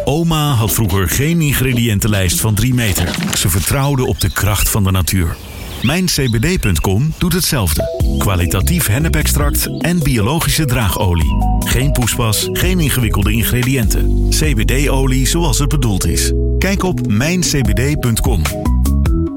Oma had vroeger geen ingrediëntenlijst van 3 meter. Ze vertrouwde op de kracht van de natuur. MijnCBD.com doet hetzelfde. Kwalitatief hennepextract en biologische draagolie. Geen poespas, geen ingewikkelde ingrediënten. CBD-olie zoals het bedoeld is. Kijk op MijnCBD.com.